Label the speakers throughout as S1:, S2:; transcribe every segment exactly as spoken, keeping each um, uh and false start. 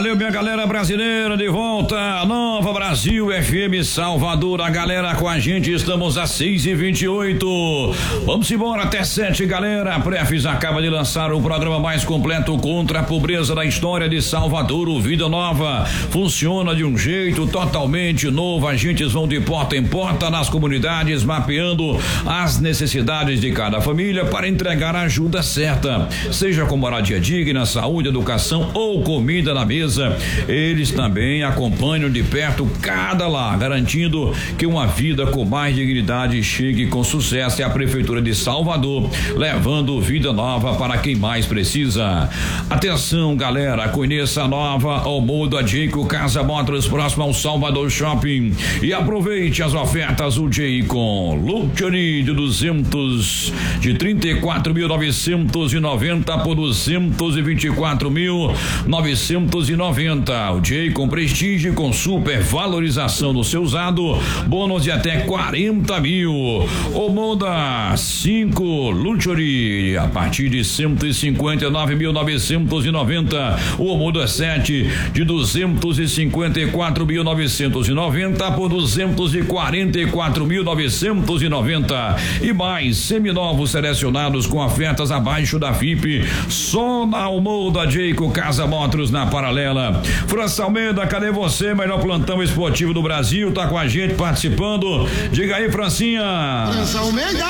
S1: Valeu, minha galera brasileira, de volta, Nova Brasil F M Salvador, a galera com a gente, estamos às seis e vinte e oito. Vamos embora até sete, galera. A Prefis acaba de lançar o programa mais completo contra a pobreza da história de Salvador, o Vida Nova. Funciona de um jeito totalmente novo. Agentes vão de porta em porta nas comunidades, mapeando as necessidades de cada família para entregar a ajuda certa, seja com moradia digna, saúde, educação ou comida na mesa. Eles também acompanham de perto cada lar, garantindo que uma vida com mais dignidade chegue com sucesso. É a Prefeitura de Salvador, levando vida nova para quem mais precisa. Atenção, galera, conheça a nova Omoda Jayco Casa Motors, próximo ao Salvador Shopping, e aproveite as ofertas do Jayco Luxury de duzentos, de trinta e quatro mil novecentos e noventa por duzentos e vinte e quatro mil novecentos e noventa. O Jayco Prestige com super valorização do seu usado, bônus de até quarenta mil. O Moda cinco Luxury a partir de cento e cinquenta e nove mil novecentos e noventa. O Moda sete de duzentos e cinquenta e quatro mil novecentos e noventa por duzentos e quarenta e quatro mil novecentos e noventa. E mais seminovos selecionados com ofertas abaixo da F I P, só na Moda Jayco Casa Motors, na Paralela. França Almeida, cadê você? Melhor plantão esportivo do Brasil, tá com a gente participando. Diga aí, Francinha.
S2: França Almeida.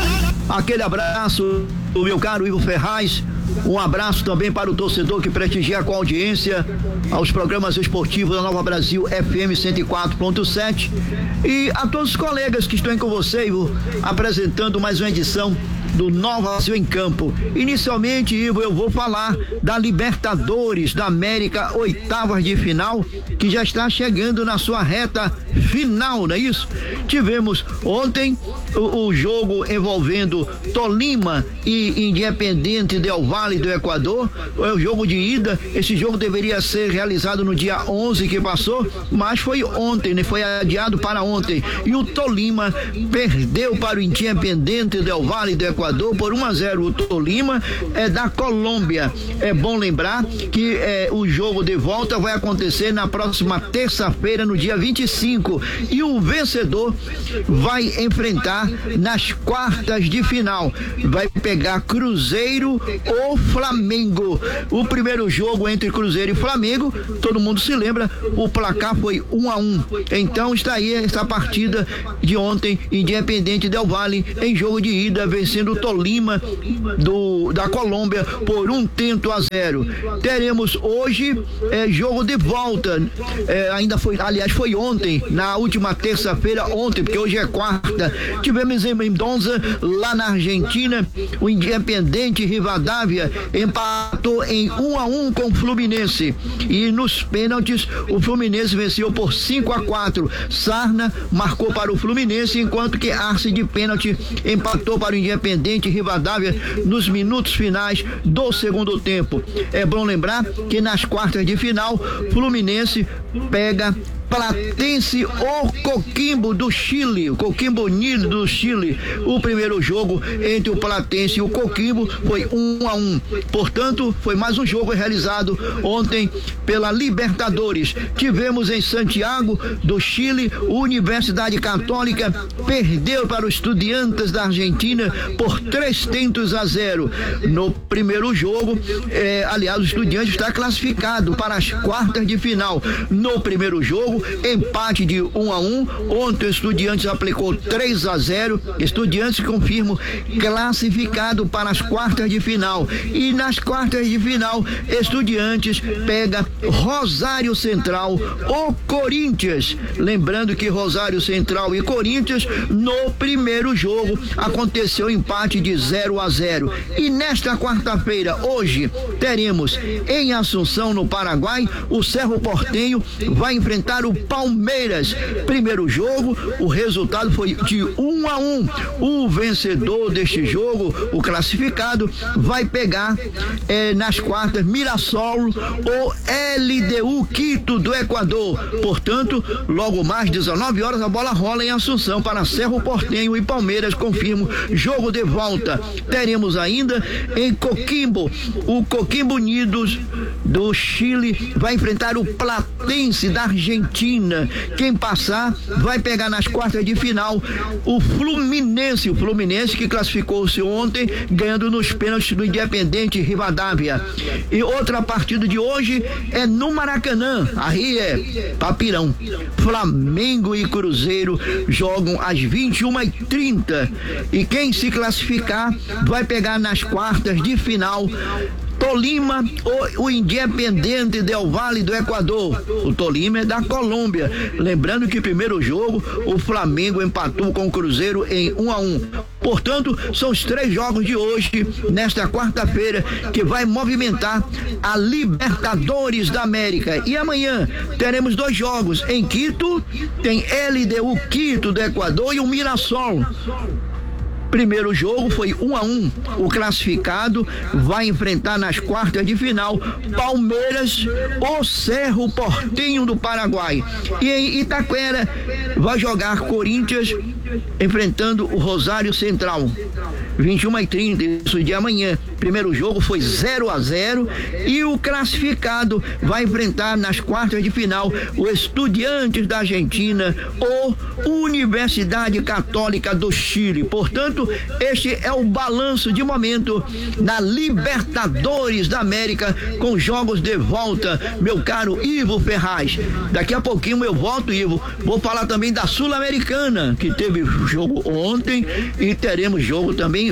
S2: Aquele abraço, o meu caro Ivo Ferraz. Um abraço também para o torcedor que prestigia com audiência aos programas esportivos da Nova Brasil F M cento e quatro ponto sete, e a todos os colegas que estão com você, Ivo, apresentando mais uma edição do Nova Brasil em Campo. Inicialmente, Ivo, eu vou falar da Libertadores da América, oitavas de final, que já está chegando na sua reta final, não é isso? Tivemos ontem o, o jogo envolvendo Tolima e Independiente del Valle do Equador. É o jogo de ida. Esse jogo deveria ser realizado no dia onze que passou, mas foi ontem, né? Foi adiado para ontem. E o Tolima perdeu para o Independiente del Valle do Equador por um a zero. O Tolima é da Colômbia. É bom lembrar que é, o jogo de volta vai acontecer na próxima terça-feira, no dia vinte e cinco, e o vencedor vai enfrentar nas quartas de final, vai pegar Cruzeiro ou Flamengo. O primeiro jogo entre Cruzeiro e Flamengo, todo mundo se lembra, o placar foi um a um. Então está aí essa partida de ontem, Independiente del Valle em jogo de ida vencendo o Tolima do, da Colômbia por um tento a zero. Teremos hoje é, jogo de volta, é, ainda foi, aliás foi ontem, na última terça-feira, ontem, porque hoje é quarta, tivemos em Mendoza, lá na Argentina, o Independiente Rivadavia empatou em um a um com o Fluminense, e nos pênaltis o Fluminense venceu por cinco a quatro. Sarna marcou para o Fluminense, enquanto que Arce de pênalti empatou para o Independiente Rivadavia nos minutos finais do segundo tempo. É bom lembrar que nas quartas de final, Fluminense pega Platense ou Coquimbo do Chile, o Coquimbo Unido do Chile. O primeiro jogo entre o Platense e o Coquimbo foi um a um. Portanto, foi mais um jogo realizado ontem pela Libertadores. Tivemos em Santiago do Chile, Universidade Católica perdeu para os Estudiantes da Argentina por três tentos a zero. No primeiro jogo, eh, aliás, o Estudiantes está classificado para as quartas de final. No primeiro jogo, empate de um a um. Ontem o Estudiantes aplicou três a zero. Estudiantes, confirmo, classificado para as quartas de final. E nas quartas de final, Estudiantes pega Rosário Central ou Corinthians. Lembrando que Rosário Central e Corinthians, no primeiro jogo, aconteceu empate de zero a zero. E nesta quarta-feira, hoje, teremos em Assunção, no Paraguai, o Cerro Porteño vai enfrentar o enfrentando Palmeiras. Primeiro jogo, o resultado foi de um a um. O vencedor deste jogo, o classificado, vai pegar eh, nas quartas Mirassol ou L D U Quito do Equador. Portanto, logo mais dezenove horas a bola rola em Assunção para Cerro Porteño e Palmeiras, confirmo, jogo de volta. Teremos ainda em Coquimbo, o Coquimbo Unidos do Chile vai enfrentar o Platense da Argentina. Quem passar vai pegar nas quartas de final o Fluminense, o Fluminense que classificou-se ontem, ganhando nos pênaltis do Independente Rivadavia. E outra partida de hoje é no Maracanã, aí é Papirão. Flamengo e Cruzeiro jogam às vinte e uma e trinta e quem se classificar vai pegar nas quartas de final Tolima ou o Independente del Valle do Equador. O Tolima é da Colômbia. Lembrando que primeiro jogo o Flamengo empatou com o Cruzeiro em um a um. Portanto, são os três jogos de hoje, nesta quarta-feira, que vai movimentar a Libertadores da América. E amanhã teremos dois jogos. Em Quito tem L D U Quito do Equador e o Mirassol. Primeiro jogo foi um a um. O classificado vai enfrentar nas quartas de final Palmeiras ou Cerro Porteño do Paraguai. E em Itaquera vai jogar Corinthians enfrentando o Rosário Central. vinte e uma e trinta, isso de amanhã. Primeiro jogo foi zero a zero e o classificado vai enfrentar nas quartas de final o Estudiantes da Argentina ou Universidade Católica do Chile. Portanto, este é o balanço de momento na Libertadores da América com jogos de volta, meu caro Ivo Ferraz. Daqui a pouquinho eu volto, Ivo. Vou falar também da Sul-Americana, que teve jogo ontem e teremos jogo também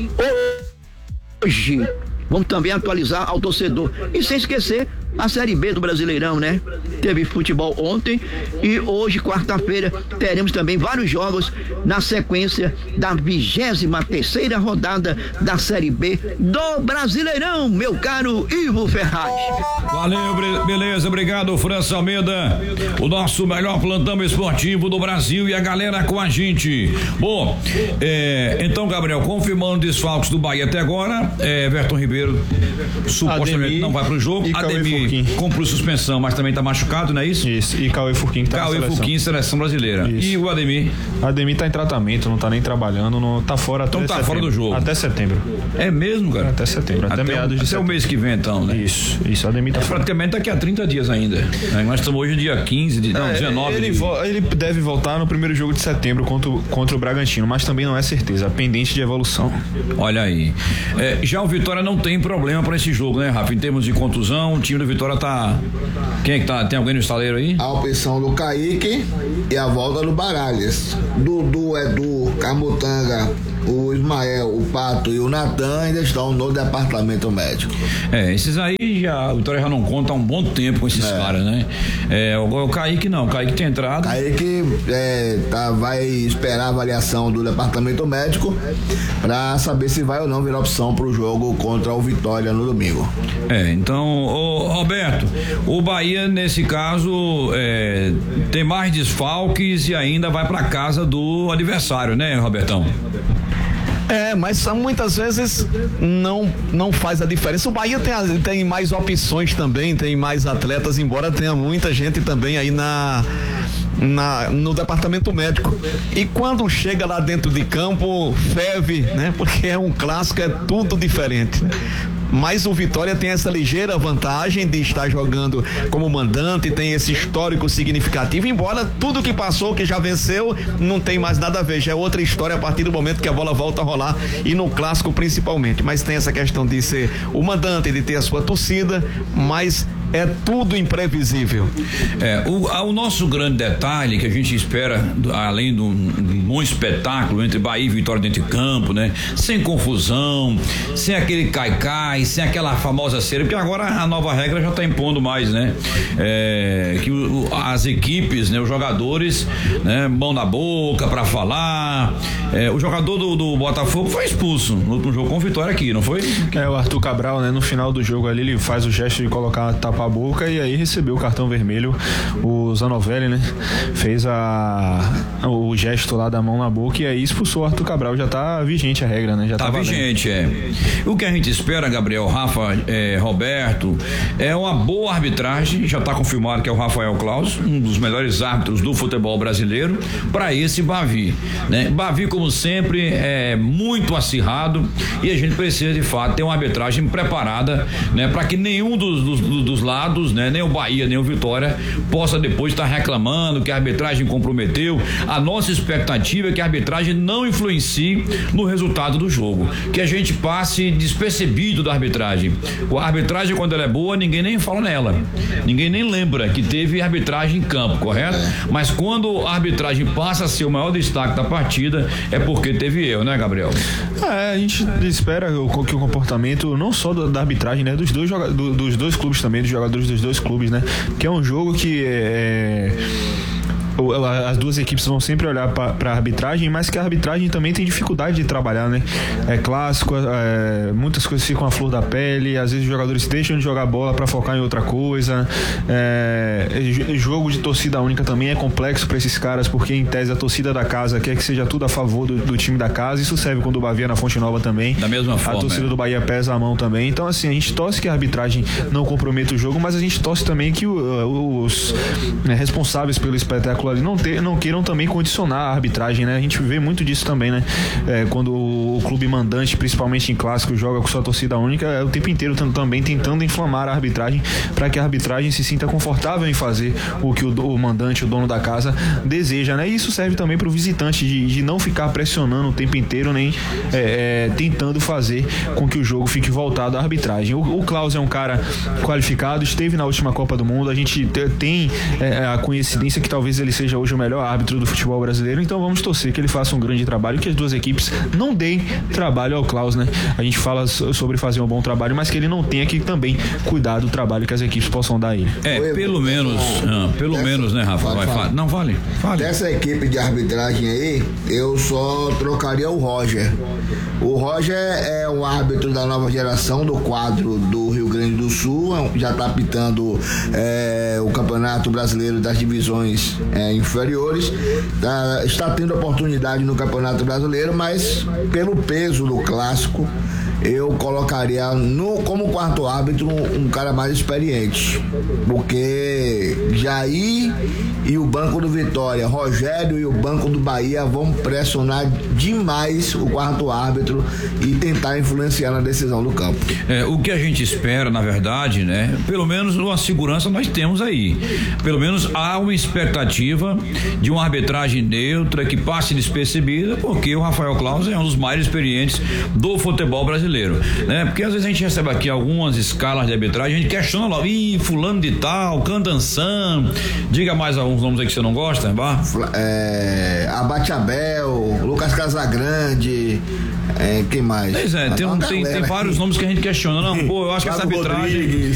S2: hoje. Vamos também atualizar ao torcedor. E sem esquecer a Série B do Brasileirão, né? Teve futebol ontem e hoje, quarta-feira, teremos também vários jogos na sequência da vigésima terceira rodada da Série B do Brasileirão, meu caro Ivo Ferraz.
S1: Valeu, beleza, obrigado, França Almeida, o nosso melhor plantão esportivo do Brasil e a galera com a gente. Bom, é, então, Gabriel, confirmando desfalques do Bahia até agora, é, Everton Ribeiro supostamente Ademir, não vai pro jogo, Ademir cumpriu suspensão, mas também tá machucado, não é isso?
S3: Isso, e Cauê Furquim que tá
S1: Cauê
S3: na seleção.
S1: Furquim, seleção brasileira. Isso. E o Ademir?
S3: Ademir tá em tratamento, não tá nem trabalhando, não tá fora até
S1: então tá
S3: setembro.
S1: fora do jogo.
S3: Até setembro.
S1: É mesmo, cara?
S3: Até setembro, até, até meados de setembro.
S1: Até o mês que vem, então, né?
S3: Isso, isso, Ademir tá
S1: é
S3: fora.
S1: Praticamente daqui a trinta dias ainda. É, nós estamos hoje dia quinze, de, não, é, dezenove.
S3: Ele,
S1: de...
S3: vo, ele deve voltar no primeiro jogo de setembro contra, contra o Bragantino, mas também não é certeza, pendente de evolução.
S1: Olha aí. É, já o Vitória não tem problema para esse jogo, né, Rafa? Em termos de contusão, o time do Vitória tá... Quem é que tá? Tem alguém no estaleiro aí?
S4: A opção do Kaique e a volta do Baralhas. Dudu, Edu, Camutanga, o Ismael, o Pato e o Natan ainda estão no departamento médico.
S1: É, esses aí já, o Vitória já não conta há um bom tempo com esses é. caras, né? É, o, o Kaique não, o Kaique tem entrado.
S4: Kaique é, tá, vai esperar a avaliação do departamento médico pra saber se vai ou não virar opção pro jogo contra o Vitória no domingo.
S1: É, então, ô, Roberto, o Bahia nesse caso é, tem mais desfalques e ainda vai pra casa do adversário, né, Robertão?
S5: É, mas muitas vezes não, não faz a diferença. O Bahia tem, tem mais opções também, tem mais atletas, embora tenha muita gente também aí na, na, no departamento médico. E quando chega lá dentro de campo, ferve, né? Porque é um clássico, é tudo diferente, né? Mas o Vitória tem essa ligeira vantagem de estar jogando como mandante, tem esse histórico significativo, embora tudo que passou, que já venceu, não tem mais nada a ver, já é outra história a partir do momento que a bola volta a rolar, e no clássico principalmente. Mas tem essa questão de ser o mandante, de ter a sua torcida, mas é tudo imprevisível.
S1: É, o, o nosso grande detalhe que a gente espera, além de um, de um bom espetáculo entre Bahia e Vitória dentro de campo, né? Sem confusão, sem aquele caicai, sem aquela famosa cera, porque agora a nova regra já está impondo mais, né? É, que o, as equipes, né? Os jogadores, né? Mão na boca para falar. É, o jogador do, do Botafogo foi expulso no último jogo com o Vitória aqui, não foi?
S3: É, o Arthur Cabral, né? No final do jogo ali, ele faz o gesto de colocar a tapa tapar a boca e aí recebeu o cartão vermelho. O Zanovelli, né? Fez a, o gesto lá da mão na boca e aí expulsou o Arthur Cabral. Já tá vigente a regra, né? Já
S1: tá, tá vigente, é. O que a gente espera, Gabriel, Rafa, é, Roberto, é uma boa arbitragem. Já tá confirmado que é o Rafael Claus, um dos melhores árbitros do futebol brasileiro, para esse Bavi, né? Bavi, como sempre, é muito acirrado e a gente precisa de fato ter uma arbitragem preparada, né? Para que nenhum dos, dos, dos lados, né? Nem o Bahia, nem o Vitória possa depois estar reclamando que a arbitragem comprometeu. A nossa expectativa é que a arbitragem não influencie no resultado do jogo, que a gente passe despercebido da arbitragem. A arbitragem, quando ela é boa, ninguém nem fala nela, ninguém nem lembra que teve arbitragem em campo, correto? Mas quando a arbitragem passa a ser o maior destaque da partida, é porque teve erro, né, Gabriel?
S3: É, a gente espera que o comportamento não só da arbitragem, né, dos dois, do, dos dois clubes também, dos jogadores dos dois clubes, né, que é um jogo que é, as duas equipes vão sempre olhar para a arbitragem, mas que a arbitragem também tem dificuldade de trabalhar, né? É clássico, é, muitas coisas ficam à flor da pele, às vezes os jogadores deixam de jogar bola para focar em outra coisa. É, jogo de torcida única também é complexo para esses caras, porque em tese a torcida da casa quer que seja tudo a favor do, do time da casa. Isso serve quando o Bahia na Fonte Nova também.
S1: Da mesma forma.
S3: A torcida é. do Bahia pesa a mão também. Então, assim, a gente torce que a arbitragem não comprometa o jogo, mas a gente torce também que o, os né, responsáveis pelo espetáculo ali não, ter, não queiram também condicionar a arbitragem, né? A gente vê muito disso também, né? É, quando o clube mandante, principalmente em clássico, joga com sua torcida única, é o tempo inteiro também tentando inflamar a arbitragem para que a arbitragem se sinta confortável em fazer o que o, o mandante, o dono da casa, deseja, né? E isso serve também para o visitante de, de não ficar pressionando o tempo inteiro, nem é, é, tentando fazer com que o jogo fique voltado à arbitragem. O, o Claus é um cara qualificado, esteve na última Copa do Mundo, a gente te, tem é, a coincidência que talvez ele seja hoje o melhor árbitro do futebol brasileiro, então vamos torcer que ele faça um grande trabalho, que as duas equipes não deem trabalho ao Claus, né? A gente fala sobre fazer um bom trabalho, mas que ele não tenha que também cuidar do trabalho que as equipes possam dar a ele.
S1: É, pelo menos, ah, pelo dessa, menos, né, Rafa? Vai, fala. Não, vale, vale.
S4: Dessa equipe de arbitragem aí, eu só trocaria o Roger. O Roger é um árbitro da nova geração do quadro do Rio Grande do Sul, já está apitando é, o Campeonato Brasileiro das divisões é, inferiores, tá, está tendo oportunidade no Campeonato Brasileiro, mas pelo peso do clássico, eu colocaria no, como quarto árbitro um, um cara mais experiente, porque Jair e o banco do Vitória, Rogério e o banco do Bahia vão pressionar demais o quarto árbitro e tentar influenciar na decisão do campo.
S1: É, o que a gente espera, na verdade, né? Pelo menos uma segurança nós temos aí. Pelo menos há uma expectativa de uma arbitragem neutra que passe despercebida, porque o Rafael Claus é um dos mais experientes do futebol brasileiro. Né? Porque às vezes a gente recebe aqui algumas escalas de arbitragem, a gente questiona logo, ih, fulano de tal, Candansan, diga mais alguns nomes aí que você não gosta, vá?
S4: É, Abate Abel, Lucas Casagrande, é, quem mais?
S1: Pois é, tem, um, tem, tem vários nomes que a gente questiona, não, pô, eu acho que essa arbitragem,